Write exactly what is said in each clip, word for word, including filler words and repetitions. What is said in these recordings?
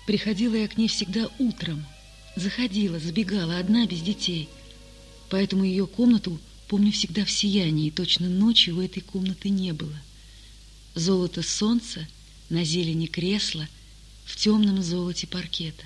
Приходила я к ней всегда утром. Заходила, забегала, одна, без детей. Поэтому ее комнату помню всегда в сиянии, и точно ночью у этой комнаты не было. Золото солнца на зелени кресла, в темном золоте паркета.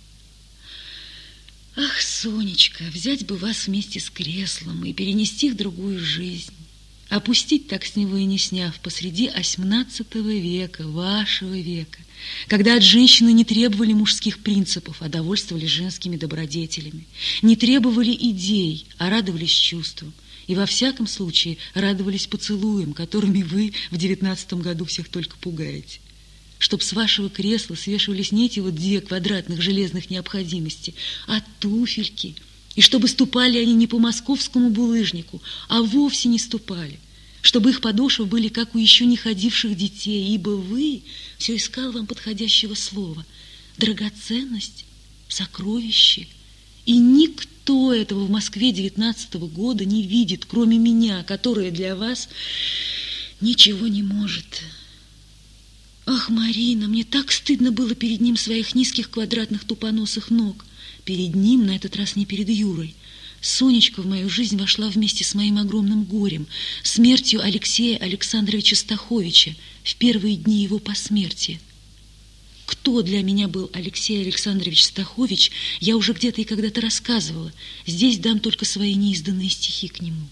Ах, Сонечка, взять бы вас вместе с креслом и перенести в другую жизнь, опустить так с него и не сняв посреди осьмнадцатого века, вашего века, когда от женщины не требовали мужских принципов, а довольствовались женскими добродетелями, не требовали идей, а радовались чувствам, и во всяком случае радовались поцелуям, которыми вы в девятнадцатом году всех только пугаете. Чтоб с вашего кресла свешивались не эти вот две квадратных железных необходимости, а туфельки, и чтобы ступали они не по московскому булыжнику, а вовсе не ступали, чтобы их подошвы были как у еще не ходивших детей, ибо вы все искал вам подходящего слова, драгоценность, сокровище, и никто этого в Москве девятнадцатого года не видит, кроме меня, которая для вас ничего не может. Ах, Марина, мне так стыдно было перед ним своих низких квадратных тупоносых ног. Перед ним, на этот раз не перед Юрой. Сонечка в мою жизнь вошла вместе с моим огромным горем, смертью Алексея Александровича Стаховича в первые дни его посмертия. Кто для меня был Алексей Александрович Стахович, я уже где-то и когда-то рассказывала. Здесь дам только свои неизданные стихи к нему.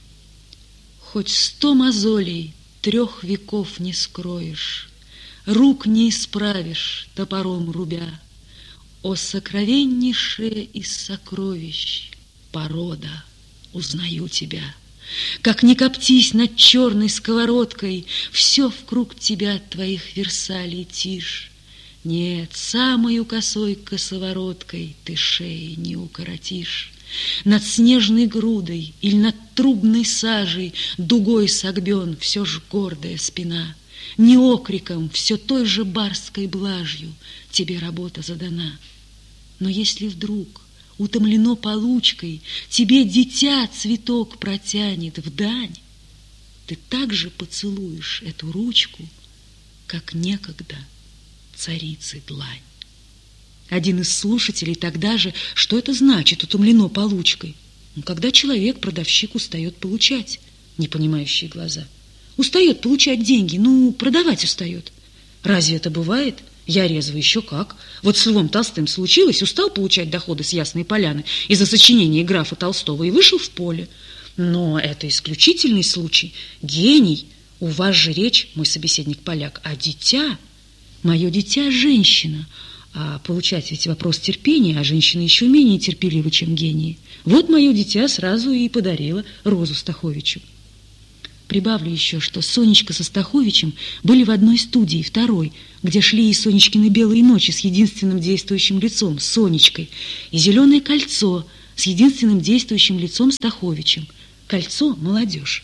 Хоть сто мозолей трех веков не скроешь, рук не исправишь, топором рубя. О сокровеннейшее из сокровищ, порода, узнаю тебя. Как не коптись над черной сковородкой, все вкруг тебя твоих Версалей тишь. Нет, самою косой косовороткой ты шеи не укоротишь. Над снежной грудой или над трубной сажей дугой согбен все ж гордая спина. Не окриком, все той же барской блажью тебе работа задана. Но если вдруг, утомлено получкой, тебе дитя цветок протянет в дань, ты также поцелуешь эту ручку, как некогда царицы длань. Один из слушателей тогда же, что это значит, утомлено получкой? Ну, когда человек, продавщик, устает получать, непонимающие глаза. Устает получать деньги, ну, продавать устает. Разве это бывает? Я резво еще как. Вот с Львом Толстым случилось, устал получать доходы с Ясной Поляны из-за сочинения графа Толстого и вышел в поле. Но это исключительный случай. Гений. У вас же речь, мой собеседник поляк, а дитя. Мое дитя – женщина. А получать ведь вопрос терпения, а женщины еще менее терпеливы, чем гении. Вот мое дитя сразу и подарила Розу Стаховичу. Прибавлю еще, что Сонечка со Стаховичем были в одной студии, второй, где шли и Сонечкины белые ночи с единственным действующим лицом, Сонечкой, и зеленое кольцо с единственным действующим лицом Стаховичем. Кольцо – молодежь.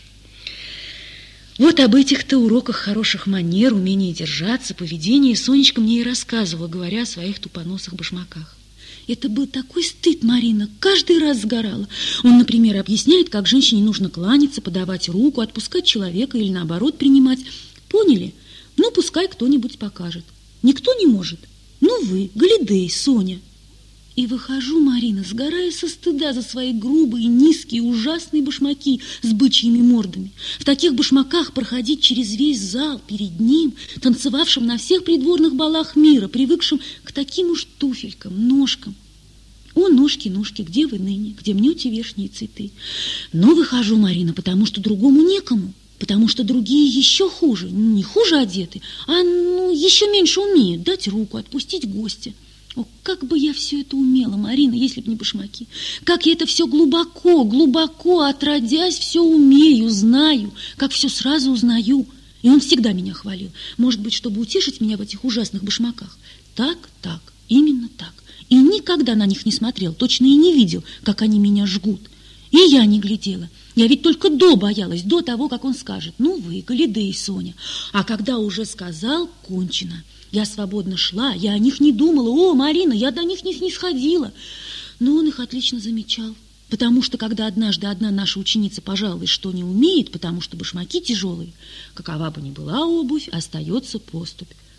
Вот об этих-то уроках хороших манер, умении держаться, поведении Сонечка мне и рассказывала, говоря о своих тупоносых башмаках. Это был такой стыд, Марина, каждый раз сгорала. Он, например, объясняет, как женщине нужно кланяться, подавать руку, отпускать человека или, наоборот, принимать. Поняли? Ну, пускай кто-нибудь покажет. Никто не может. Ну, вы, Галидей, Соня. И выхожу, Марина, сгорая со стыда за свои грубые, низкие, ужасные башмаки с бычьими мордами. В таких башмаках проходить через весь зал перед ним, танцевавшим на всех придворных балах мира, привыкшим к таким уж туфелькам, ножкам. О, ножки, ножки, где вы ныне, где мнете вешние цветы? Но выхожу, Марина, потому что другому некому, потому что другие еще хуже, не хуже одеты, а ну, еще меньше умеют дать руку, отпустить гостя. О, как бы я все это умела, Марина, если б не башмаки. Как я это все глубоко, глубоко, отродясь, все умею, знаю, как все сразу узнаю. И он всегда меня хвалил. Может быть, чтобы утешить меня в этих ужасных башмаках. Так, так, именно так. И никогда на них не смотрел, точно и не видел, как они меня жгут. И я не глядела. Я ведь только до боялась, до того, как он скажет: ну вы, Галидей, Соня. А когда уже сказал, кончено. Я свободно шла, я о них не думала. О, Марина, я до них не сходила. Но он их отлично замечал. Потому что, когда однажды одна наша ученица пожаловалась, что не умеет, потому что башмаки тяжелые, какова бы ни была обувь, остается поступь.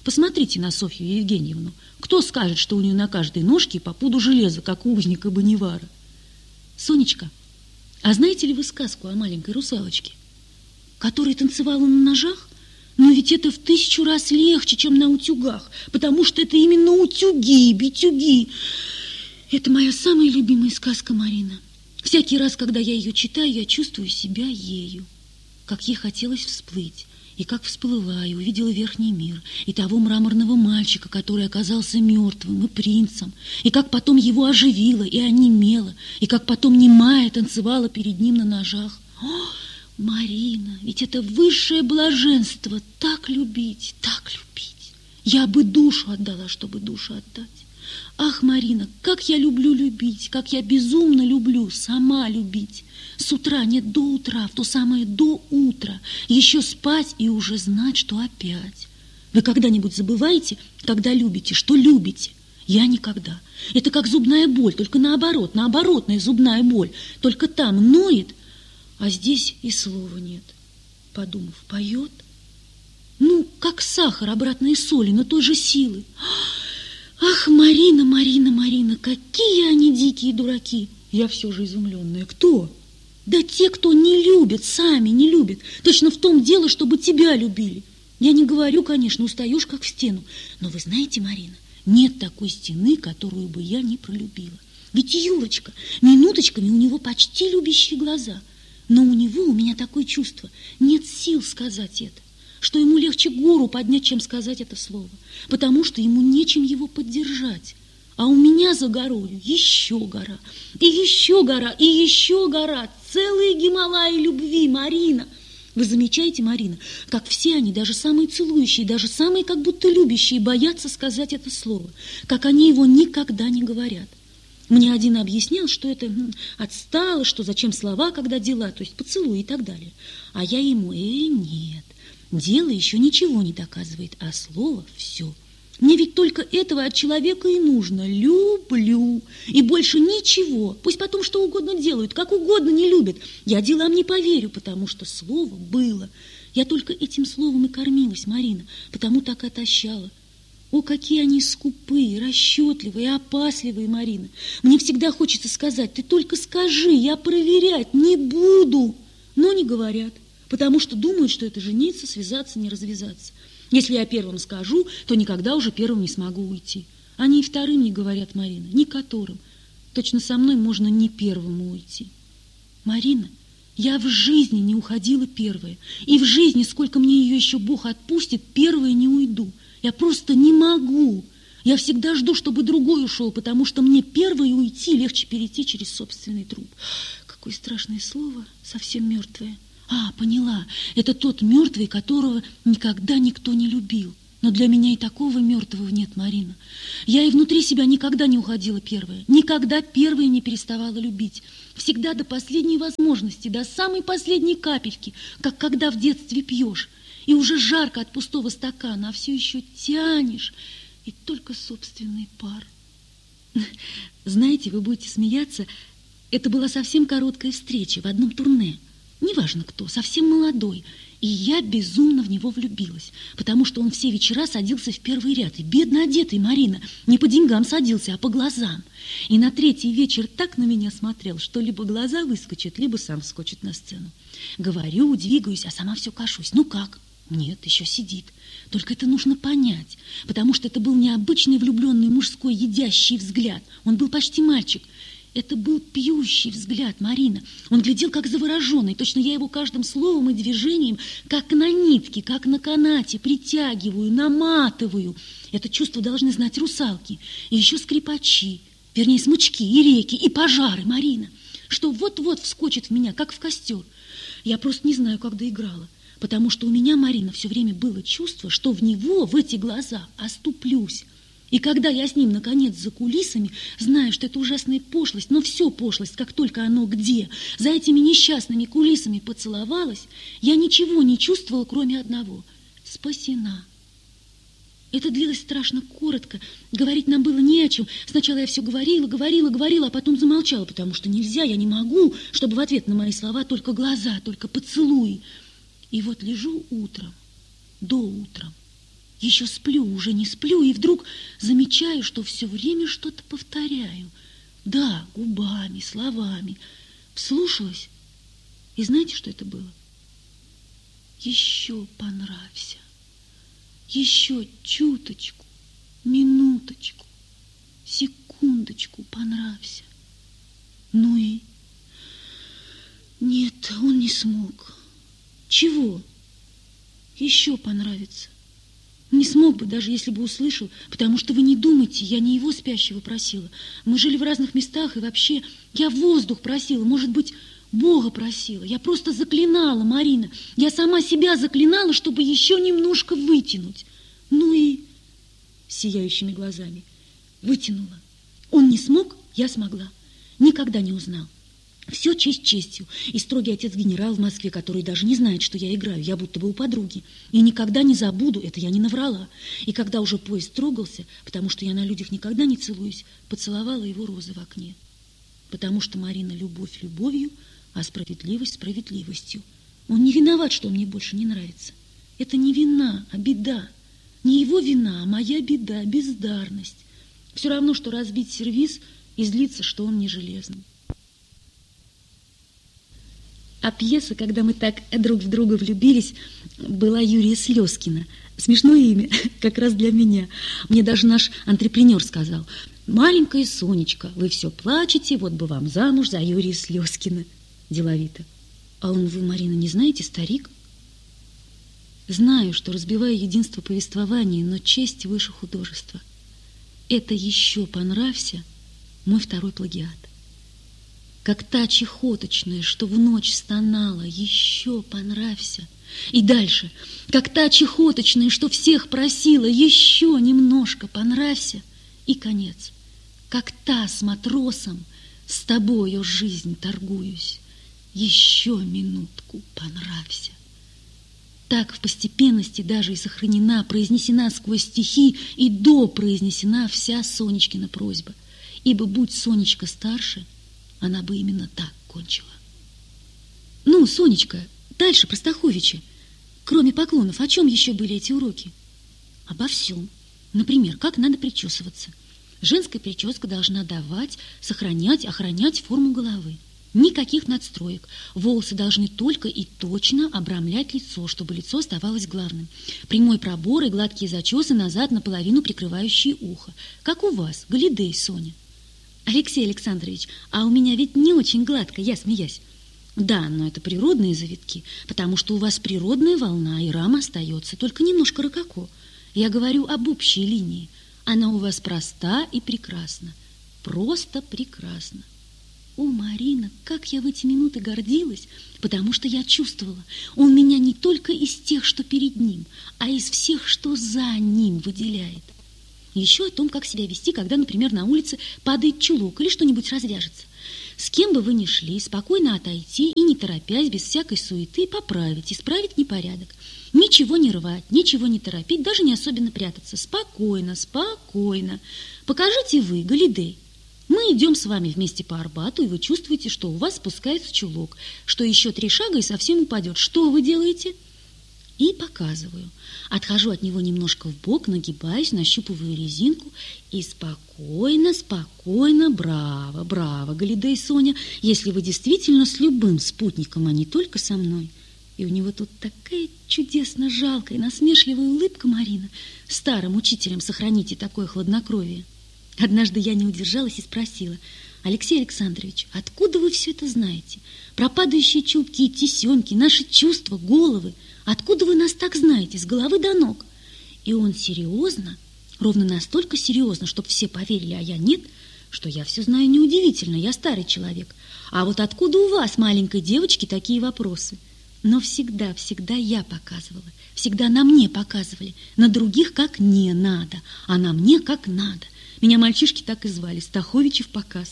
Посмотрите на Софью Евгеньевну. Кто скажет, что у нее на каждой ножке по пуду железа, как у узника Бонивара? Сонечка, а знаете ли вы сказку о маленькой русалочке, которая танцевала на ножах? Но ведь это в тысячу раз легче, чем на утюгах, потому что это именно утюги, битюги. Это моя самая любимая сказка, Марина. Всякий раз, когда я ее читаю, я чувствую себя ею. Как ей хотелось всплыть, и как всплывая, увидела верхний мир, и того мраморного мальчика, который оказался мертвым, и принцем, и как потом его оживила и онемела, и как потом немая танцевала перед ним на ножах. О, Марина, ведь это высшее блаженство, так любить, так любить. Я бы душу отдала, чтобы душу отдать. Ах, Марина, как я люблю любить, как я безумно люблю сама любить. С утра, нет, до утра, в то самое до утра, еще спать и уже знать, что опять. Вы когда-нибудь забываете, когда любите, что любите? Я никогда. Это как зубная боль, только наоборот, наоборотная зубная боль. Только там ноет, а здесь и слова нет. Подумав, поет? Ну, как сахар обратной соли, но той же силы. Ах, Марина, Марина, Марина, какие они дикие дураки. Я все же изумленная. Кто? Да те, кто не любит, сами не любят. Точно в том дело, чтобы тебя любили. Я не говорю, конечно, устаешь как в стену. Но вы знаете, Марина, нет такой стены, которую бы я не пролюбила. Ведь Юрочка, минуточками у него почти любящие глаза. Но у него, у меня такое чувство, нет сил сказать это, что ему легче гору поднять, чем сказать это слово, потому что ему нечем его поддержать. А у меня за горою еще гора, и еще гора, и еще гора, целые Гималаи любви, Марина. Вы замечаете, Марина, как все они, даже самые целующие, даже самые как будто любящие, боятся сказать это слово, как они его никогда не говорят. Мне один объяснял, что это м, отстало, что зачем слова, когда дела, то есть поцелуй и так далее. А я ему, э, нет, дело еще ничего не доказывает, а слово все. Мне ведь только этого от человека и нужно. Люблю. И больше ничего. Пусть потом что угодно делают, как угодно не любят. Я делам не поверю, потому что слово было. Я только этим словом и кормилась, Марина, потому так и отощала. О, какие они скупые, расчетливые, опасливые, Марина. Мне всегда хочется сказать, ты только скажи, я проверять не буду. Но не говорят, потому что думают, что это жениться, связаться, не развязаться. Если я первым скажу, то никогда уже первым не смогу уйти. Они и вторым не говорят, Марина, ни которым. Точно со мной можно не первому уйти. Марина, я в жизни не уходила первая. И в жизни, сколько мне ее еще Бог отпустит, первая не уйду. Я просто не могу. Я всегда жду, чтобы другой ушел, потому что мне первой уйти легче перейти через собственный труп. Какое страшное слово, совсем мертвое. А, поняла, это тот мертвый, которого никогда никто не любил. Но для меня и такого мертвого нет, Марина. Я и внутри себя никогда не уходила первая, никогда первая не переставала любить. Всегда до последней возможности, до самой последней капельки, как когда в детстве пьешь. И уже жарко от пустого стакана, а все еще тянешь, и только собственный пар. Знаете, вы будете смеяться, это была совсем короткая встреча в одном турне. Неважно кто, совсем молодой. И я безумно в него влюбилась, потому что он все вечера садился в первый ряд. И бедно одетый, Марина, не по деньгам садился, а по глазам. И на третий вечер так на меня смотрел, что либо глаза выскочат, либо сам вскочит на сцену. Говорю, двигаюсь, а сама все кашусь. Ну как? Нет, еще сидит. Только это нужно понять, потому что это был необычный влюбленный мужской едящий взгляд. Он был почти мальчик. Это был пьющий взгляд, Марина. Он глядел как завороженный. Точно я его каждым словом и движением, как на нитке, как на канате, притягиваю, наматываю. Это чувство должны знать русалки. И еще скрипачи, вернее, смычки, и реки, и пожары, Марина. Что вот-вот вскочит в меня, как в костер. Я просто не знаю, как доиграла. Потому что у меня, Марина, все время было чувство, что в него, в эти глаза, оступлюсь. И когда я с ним, наконец, за кулисами, знаю, что это ужасная пошлость, но все пошлость, как только оно где, за этими несчастными кулисами поцеловалась, я ничего не чувствовала, кроме одного – спасена. Это длилось страшно коротко, говорить нам было не о чем. Сначала я все говорила, говорила, говорила, а потом замолчала, потому что нельзя, я не могу, чтобы в ответ на мои слова только глаза, только поцелуи. И вот лежу утром, до утра, Еще сплю, уже не сплю, и вдруг замечаю, что все время что-то повторяю. Да, губами, словами. Вслушалась, и знаете, что это было? Еще понравься, еще чуточку, минуточку, секундочку понравься. Ну и... Нет, он не смог. Чего? Еще понравится. Не смог бы, даже если бы услышал, потому что вы не думайте, я не его спящего просила. Мы жили в разных местах, и вообще я воздух просила, может быть, Бога просила. Я просто заклинала, Марина. Я сама себя заклинала, чтобы еще немножко вытянуть. Ну и сияющими глазами вытянула. Он не смог, я смогла. Никогда не узнал. Все честь честью. И строгий отец-генерал в Москве, который даже не знает, что я играю, я будто бы у подруги. И никогда не забуду, это я не наврала. И когда уже поезд трогался, потому что я на людях никогда не целуюсь, поцеловала его розы в окне. Потому что, Марина, любовь любовью, а справедливость справедливостью. Он не виноват, что он мне больше не нравится. Это не вина, а беда. Не его вина, а моя беда, бездарность. Все равно, что разбить сервиз и злиться, что он не железный. А пьеса, когда мы так друг в друга влюбились, была Юрия Слезкина. Смешное имя, как раз для меня. Мне даже наш антрепренер сказал: «Маленькая Сонечка, вы все плачете, вот бы вам замуж за Юрия Слезкина». Деловито. А он: вы, Марина, не знаете, старик? Знаю, что разбиваю единство повествования, но честь выше художества. Это «еще понравься» мой второй плагиат. Как та чехоточная, что в ночь стонала, еще понравься. И дальше, как та чехоточная, что всех просила, еще немножко понравься. И конец, как та с матросом, с тобою жизнь торгуюсь, еще минутку понравься. Так в постепенности даже и сохранена, произнесена сквозь стихи и допроизнесена вся Сонечкина просьба. Ибо будь Сонечка старше, она бы именно так кончила. Ну, Сонечка, дальше про Стаховича. Кроме поклонов, о чем еще были эти уроки? Обо всем. Например, как надо причесываться. Женская прическа должна давать, сохранять, охранять форму головы. Никаких надстроек. Волосы должны только и точно обрамлять лицо, чтобы лицо оставалось главным. Прямой пробор и гладкие зачесы назад, наполовину прикрывающие ухо. Как у вас, Галидей, Соня. Алексей Александрович, а у меня ведь не очень гладко, я смеясь. Да, но это природные завитки, потому что у вас природная волна, и рама остается, только немножко рококо. Я говорю об общей линии. Она у вас проста и прекрасна. Просто прекрасна. О, Марина, как я в эти минуты гордилась, потому что я чувствовала, он меня не только из тех, что перед ним, а из всех, что за ним выделяет. Еще о том, как себя вести, когда, например, на улице падает чулок или что-нибудь развяжется. С кем бы вы ни шли, спокойно отойти и, не торопясь, без всякой суеты, поправить, исправить непорядок. Ничего не рвать, ничего не торопить, даже не особенно прятаться. Спокойно, спокойно. Покажите вы, Галидей. Мы идем с вами вместе по Арбату, и вы чувствуете, что у вас спускается чулок, что еще три шага и совсем упадет. Что вы делаете? И показываю. Отхожу от него немножко вбок, нагибаюсь, нащупываю резинку и спокойно, спокойно, браво, браво, Галидей, Соня, если вы действительно с любым спутником, а не только со мной. И у него тут такая чудесно жалкая, насмешливая улыбка, Марина. Старым учителям сохраните такое хладнокровие. Однажды я не удержалась и спросила: Алексей Александрович, откуда вы все это знаете? Про падающие чулки, тесемки, наши чувства, головы. Откуда вы нас так знаете, с головы до ног? И он серьезно, ровно настолько серьезно, чтобы все поверили, а я нет, что я все знаю неудивительно, я старый человек. А вот откуда у вас, маленькой девочки, такие вопросы? Но всегда, всегда я показывала, всегда на мне показывали, на других как не надо, а на мне как надо. Меня мальчишки так и звали, Стаховичи в показ.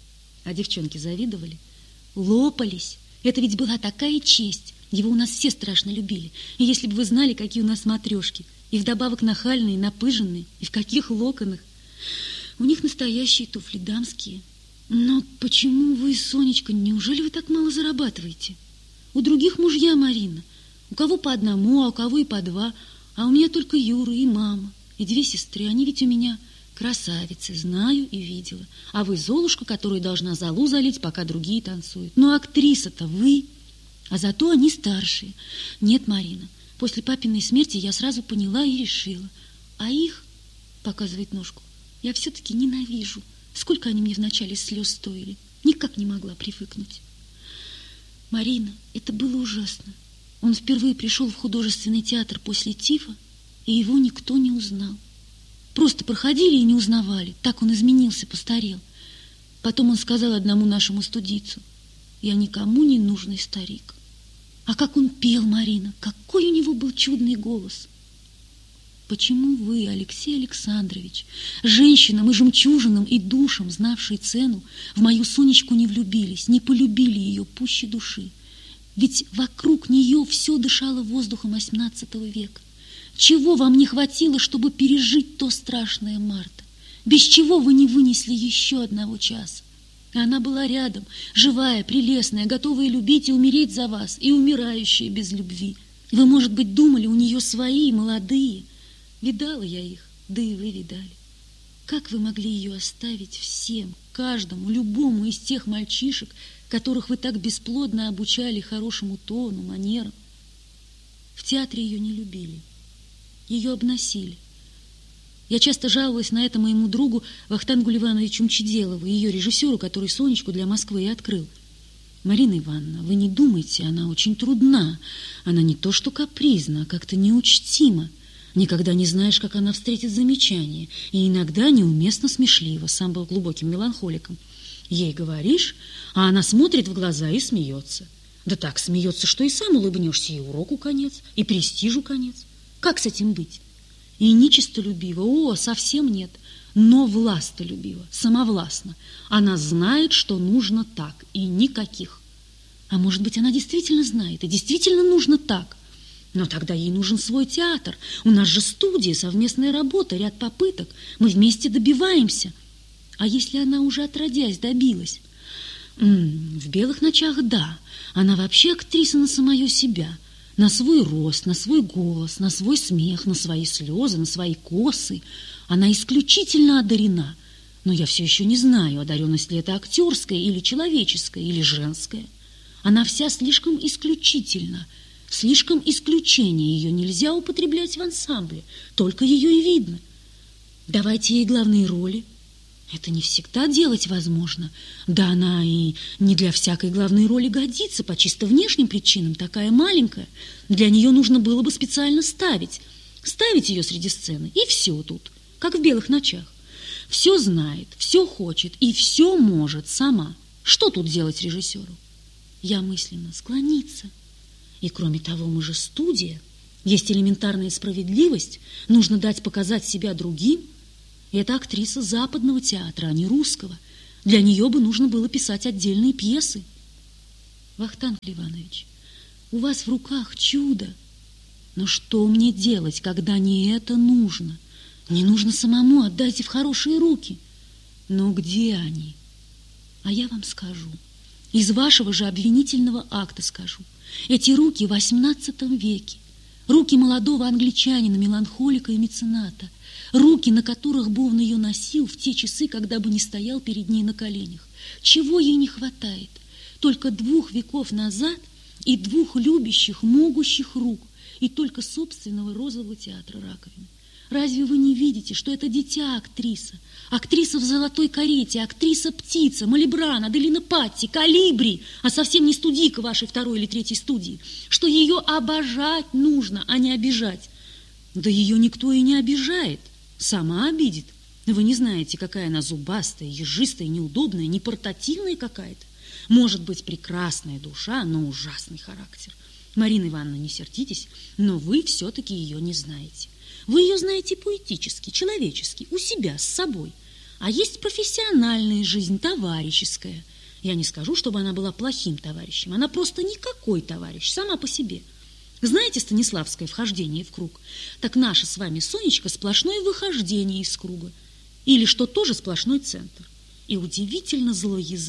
А девчонки завидовали, лопались. Это ведь была такая честь. Его у нас все страшно любили. И если бы вы знали, какие у нас матрешки, и вдобавок нахальные, напыженные, и в каких локонах. У них настоящие туфли дамские. Но почему вы, Сонечка, неужели вы так мало зарабатываете? У других мужья, Марина. У кого по одному, а у кого и по два. А у меня только Юра и мама, и две сестры. Они ведь у меня красавицы, знаю и видела. А вы Золушка, которая должна залу залить, пока другие танцуют. Но актриса-то вы, а зато они старшие. Нет, Марина, после папиной смерти я сразу поняла и решила. А их, показывает ножку, я все-таки ненавижу. Сколько они мне вначале слез стоили. Никак не могла привыкнуть. Марина, это было ужасно. Он впервые пришел в художественный театр после тифа, и его никто не узнал. Просто проходили и не узнавали. Так он изменился, постарел. Потом он сказал одному нашему студийцу: «Я никому не нужный старик». А как он пел, Марина, какой у него был чудный голос. Почему вы, Алексей Александрович, женщинам и жемчужинам и душам, знавшие цену, в мою Сонечку не влюбились, не полюбили ее пуще души? Ведь вокруг нее все дышало воздухом восемнадцатого века. Чего вам не хватило, чтобы пережить то страшное марта? Без чего вы не вынесли еще одного часа? И она была рядом, живая, прелестная, готовая любить и умереть за вас, и умирающая без любви. Вы, может быть, думали, у нее свои, молодые. Видала я их, да и вы видали. Как вы могли ее оставить всем, каждому, любому из тех мальчишек, которых вы так бесплодно обучали хорошему тону, манерам? В театре ее не любили, ее обносили. Я часто жаловалась на это моему другу Вахтангу Ивановичу Мчеделову, ее режиссеру, который Сонечку для Москвы и открыл. Марина Ивановна, вы не думайте, она очень трудна. Она не то что капризна, а как-то неучтима. Никогда не знаешь, как она встретит замечание, и иногда неуместно смешлива. Сам был глубоким меланхоликом. Ей говоришь, а она смотрит в глаза и смеется. Да так смеется, что и сам улыбнешься, и уроку конец, и престижу конец. Как с этим быть? И нечистолюбива, о, совсем нет, но властолюбива, самовластна. Она знает, что нужно так, и никаких. А может быть, она действительно знает, и действительно нужно так. Но тогда ей нужен свой театр. У нас же студия, совместная работа, ряд попыток. Мы вместе добиваемся. А если она уже отродясь добилась? М-м, в «Белых ночах» да. Она вообще актриса на самое себя. На свой рост, на свой голос, на свой смех, на свои слезы, на свои косы. Она исключительно одарена. Но я все еще не знаю, одаренность ли это актерская или человеческая, или женская. Она вся слишком исключительна. Слишком исключение, ее нельзя употреблять в ансамбле, только ее и видно. Давайте ей главные роли. Это не всегда делать возможно. Да она и не для всякой главной роли годится, по чисто внешним причинам, такая маленькая. Для нее нужно было бы специально ставить. Ставить ее среди сцены, и все тут, как в «Белых ночах». Все знает, все хочет и все может сама. Что тут делать режиссеру? Я мысленно склониться. И кроме того, мы же студия. Есть элементарная справедливость. Нужно дать показать себя другим. И это актриса западного театра, а не русского. Для нее бы нужно было писать отдельные пьесы. Вахтанг Иванович, у вас в руках чудо. Но что мне делать, когда не это нужно? Не нужно самому, отдайте в хорошие руки. Но где они? А я вам скажу. Из вашего же обвинительного акта скажу. Эти руки в восемнадцатом веке. Руки молодого англичанина, меланхолика и мецената. Руки, на которых бы он ее носил в те часы, когда бы не стоял перед ней на коленях. Чего ей не хватает? Только двух веков назад и двух любящих, могущих рук, и только собственного розового театра раковины. Разве вы не видите, что это дитя-актриса? Актриса в золотой карете, актриса-птица, Малибран, Аделина Патти, Калибри, а совсем не студийка вашей второй или третьей студии, что ее обожать нужно, а не обижать. Да ее никто и не обижает, сама обидит. Вы не знаете, какая она зубастая, ежистая, неудобная, не портативная какая-то. Может быть, прекрасная душа, но ужасный характер. Марина Ивановна, не сердитесь, но вы все-таки ее не знаете. Вы ее знаете поэтически, человечески, у себя, с собой. А есть профессиональная жизнь, товарищеская. Я не скажу, чтобы она была плохим товарищем. Она просто никакой товарищ, сама по себе. Знаете Станиславское вхождение в круг? Так наша с вами Сонечка сплошное выхождение из круга. Или что тоже сплошной центр. И удивительно злой язык.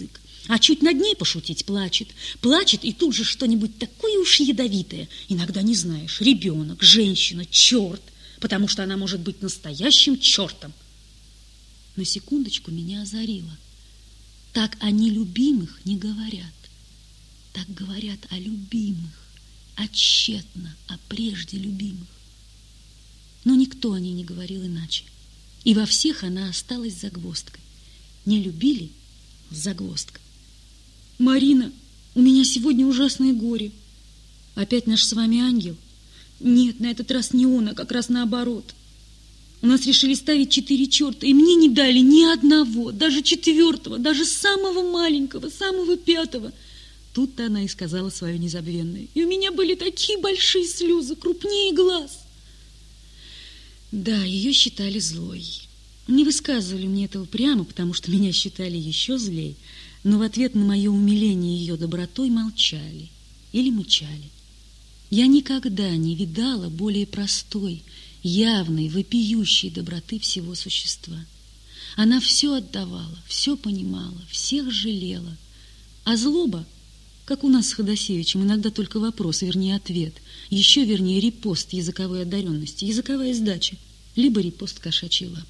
А чуть над ней пошутить плачет. Плачет и тут же что-нибудь такое уж ядовитое. Иногда не знаешь, ребенок, женщина, черт, потому что она может быть настоящим чертом. На секундочку меня озарило. Так о нелюбимых не говорят. Так говорят о любимых, о тщетно, о прежде любимых. Но никто о ней не говорил иначе. И во всех она осталась загвоздкой. Не любили — загвоздка. Марина, у меня сегодня ужасное горе. Опять наш с вами ангел? Нет, на этот раз не он, а как раз наоборот. У нас решили ставить четыре черта, и мне не дали ни одного, даже четвертого, даже самого маленького, самого пятого. Тут-то она и сказала свое незабвенное. И у меня были такие большие слезы, крупнее глаз. Да, ее считали злой. Не высказывали мне этого прямо, потому что меня считали еще злей, но в ответ на мое умиление ее добротой молчали или мычали. Я никогда не видала более простой, явной, вопиющей доброты всего существа. Она все отдавала, все понимала, всех жалела. А злоба, как у нас с Ходосевичем, иногда только вопрос, вернее ответ, еще вернее репост языковой одаренности, языковая сдача, либо репост кошачьей лапы.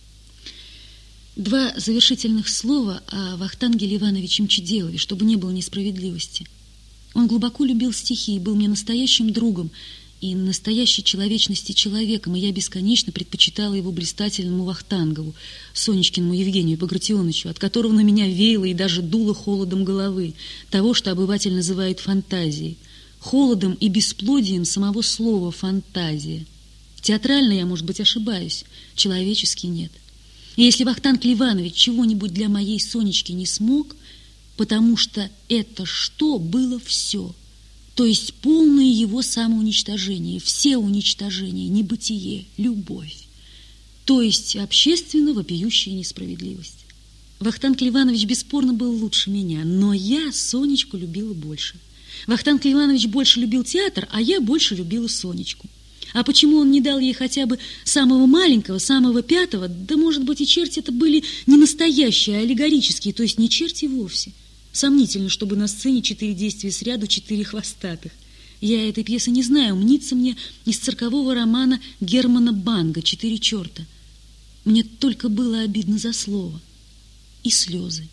Два завершительных слова о Вахтанге Ивановиче Мчеделове, чтобы не было несправедливости. Он глубоко любил стихи и был мне настоящим другом и настоящей человечности человеком, и я бесконечно предпочитала его блистательному Вахтангову, Сонечкиному Евгению Багратионовичу, от которого на меня веяло и даже дуло холодом головы, того, что обыватель называет фантазией, холодом и бесплодием самого слова «фантазия». Театрально я, может быть, ошибаюсь, человечески нет. И если Вахтанг Иванович чего-нибудь для моей Сонечки не смог, потому что это что было все, то есть полное его самоуничтожение, все уничтожения, небытие, любовь, то есть общественно вопиющая несправедливость. Вахтанг Иванович бесспорно был лучше меня, но я Сонечку любила больше. Вахтанг Иванович больше любил театр, а я больше любила Сонечку. А почему он не дал ей хотя бы самого маленького, самого пятого? Да, может быть, и черти это были не настоящие, а аллегорические, то есть не черти вовсе. Сомнительно, чтобы на сцене четыре действия сряду, четыре хвостатых. Я этой пьесы не знаю, мнится мне из циркового романа Германа Банга «Четыре черта». Мне только было обидно за слово и слезы.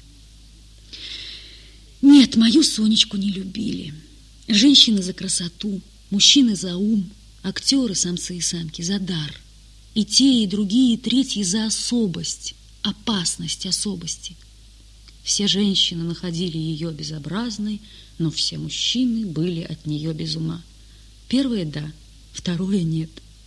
Нет, мою Сонечку не любили. Женщины за красоту, мужчины за ум, актеры, самцы и самки, за дар. И те, и другие, и третьи за особость, опасность особости. Все женщины находили ее безобразной, но все мужчины были от нее без ума. Первое – да, второе – нет.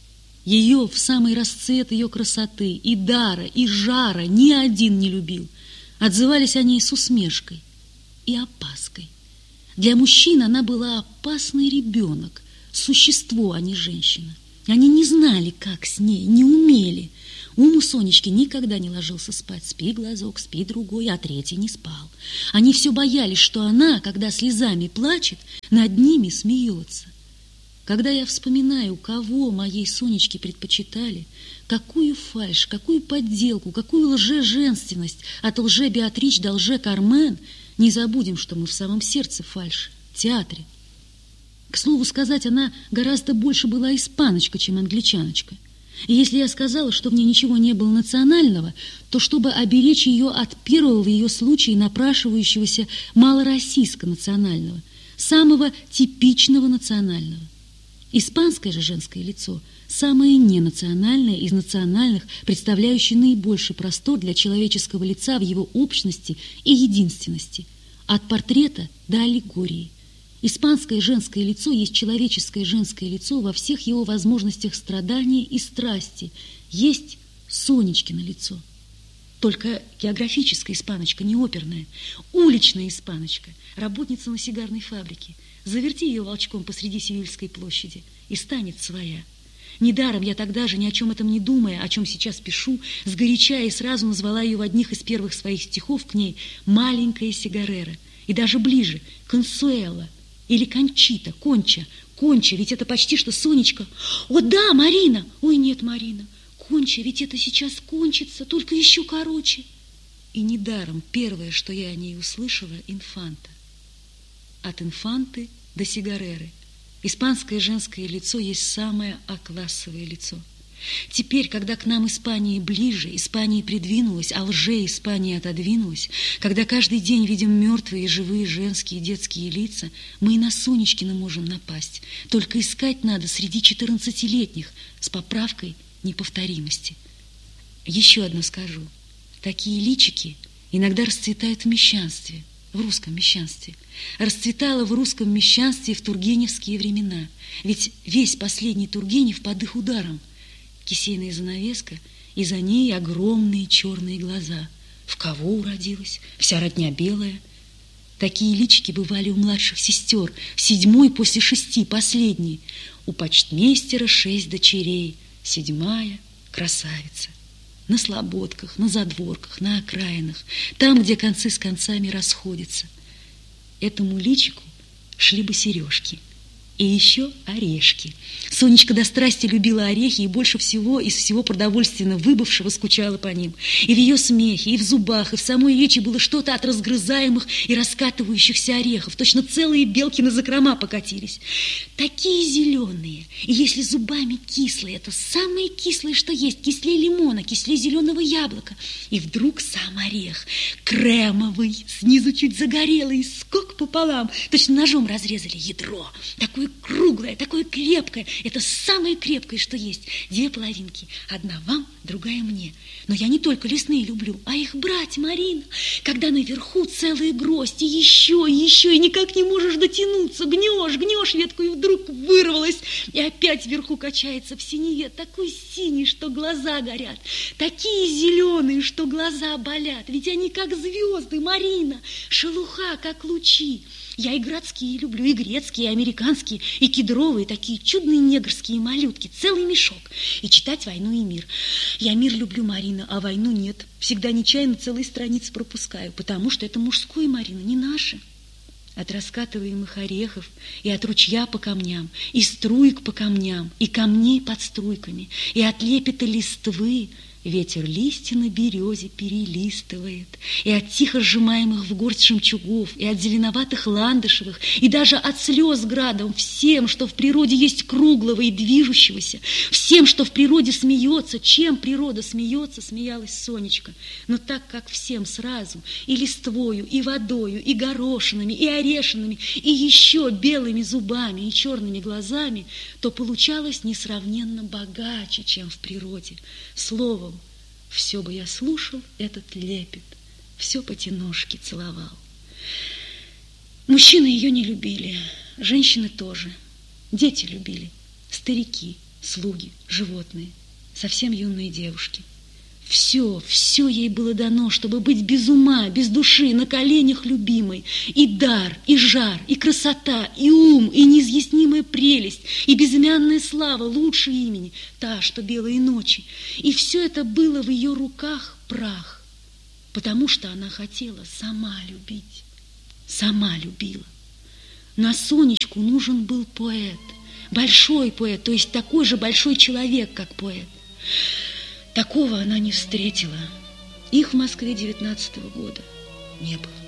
Ее в самый расцвет ее красоты, и дара, и жара ни один не любил. Отзывались о ней с усмешкой и опаской. Для мужчин она была опасный ребенок, существо, а не женщина. Они не знали, как с ней, не умели. Ум у Сонечки никогда не ложился спать. Спи, глазок, спи, другой, а третий не спал. Они все боялись, что она, когда слезами плачет, над ними смеется. Когда я вспоминаю, кого моей Сонечке предпочитали, какую фальшь, какую подделку, какую лже-женственность от лже-Беатрич до лже-Кармен, не забудем, что мы в самом сердце фальши, театре. К слову сказать, она гораздо больше была испаночка, чем англичаночка. И если я сказала, что в ней ничего не было национального, то чтобы оберечь ее от первого в ее случае напрашивающегося малороссийско-национального, самого типичного национального. Испанское же женское лицо самое ненациональное из национальных, представляющее наибольший простор для человеческого лица в его общности и единственности, от портрета до аллегории. Испанское женское лицо есть человеческое женское лицо во всех его возможностях страдания и страсти. Есть Сонечкино лицо. Только географическая испаночка, не оперная. Уличная испаночка, работница на сигарной фабрике. Заверти ее волчком посреди Севильской площади, и станет своя. Недаром я тогда же, ни о чем этом не думая, о чем сейчас пишу, сгоряча и сразу назвала ее в одних из первых своих стихов к ней «маленькая сигарера». И даже ближе «Консуэла». Или Кончита, Конча, Конча, ведь это почти что Сонечка. О, да, Марина! Ой, нет, Марина, Конча, ведь это сейчас кончится, только еще короче. И недаром первое, что я о ней услышала, инфанта. От инфанты до сигареры. Испанское женское лицо есть самое А-классовое лицо. Теперь, когда к нам Испания ближе, Испания придвинулась, а лже Испания отодвинулась, когда каждый день видим мертвые, живые, женские, детские лица, мы и на Сонечкина можем напасть. Только искать надо среди четырнадцатилетних с поправкой неповторимости. Еще одно скажу. Такие личики иногда расцветают в мещанстве, в русском мещанстве. Расцветало в русском мещанстве в тургеневские времена. Ведь весь последний Тургенев под их ударом. Кисейная занавеска, и за ней огромные черные глаза. В кого уродилась? Вся родня белая. Такие личики бывали у младших сестер, седьмой после шести, последний. У почтмейстера шесть дочерей, седьмая красавица. На слободках, на задворках, на окраинах, там, где концы с концами расходятся. Этому личику шли бы сережки. И еще орешки. Сонечка до страсти любила орехи и больше всего из всего продовольственно выбывшего скучала по ним. И в ее смехе, и в зубах, и в самой речи было что-то от разгрызаемых и раскатывающихся орехов. Точно целые белки на закрома покатились. Такие зеленые. И если зубами кислые, это самое кислое, что есть. Кислее лимона, кислее зеленого яблока. И вдруг сам орех. Кремовый, снизу чуть загорелый, скок пополам. Точно ножом разрезали ядро. Такое круглое, такое крепкое. Это самое крепкое, что есть. Две половинки. Одна вам, другая мне. Но я не только лесные люблю, а их брать, Марина. Когда наверху целые гроздь, и еще, и еще, и никак не можешь дотянуться. Гнешь, гнешь ветку, и вдруг вырвалась. И опять вверху качается в синеве. Такой синий, что глаза горят. Такие зеленые, что глаза болят. Ведь они как звезды, Марина. Шелуха, как лучи. Я и городские люблю, и грецкие, и американские, и кедровые, такие чудные негрские малютки, целый мешок. И читать «Войну и мир». Я мир люблю, Марина, а войну нет. Всегда нечаянно целые страницы пропускаю, потому что это мужское, Марина, не наше. От раскатываемых орехов и от ручья по камням, и струек по камням, и камней под струйками, и от лепета листвы ветер листья на березе перелистывает, и от тихо сжимаемых в горсть жемчугов, и от зеленоватых ландышевых, и даже от слез градом, всем, что в природе есть круглого и движущегося, всем, что в природе смеется, чем природа смеется, смеялась Сонечка. Но так как всем сразу, и листвою, и водою, и горошинами, и орешинами, и еще белыми зубами, и черными глазами, то получалось несравненно богаче, чем в природе. Словом, все бы я слушал этот лепет, все потянушки целовал. Мужчины ее не любили, женщины тоже. Дети любили, старики, слуги, животные, совсем юные девушки. Все, все ей было дано, чтобы быть без ума, без души, на коленях любимой. И дар, и жар, и красота, и ум, и неизъяснимая прелесть, и безымянная слава лучше имени, та, что белые ночи. И все это было в ее руках прах, потому что она хотела сама любить, сама любила. На Сонечку нужен был поэт, большой поэт, то есть такой же большой человек, как поэт. Такого она не встретила. Их в Москве девятнадцатого года не было.